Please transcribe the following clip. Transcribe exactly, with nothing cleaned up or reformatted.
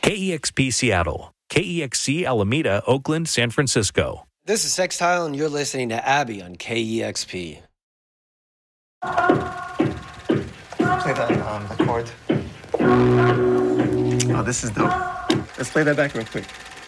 K E X P Seattle, K E X C Alameda, Oakland, San Francisco. This is Sextile, and you're listening to Abby on K E X P. Play that um, the chord. Oh, this is dope. Let's play that back real quick.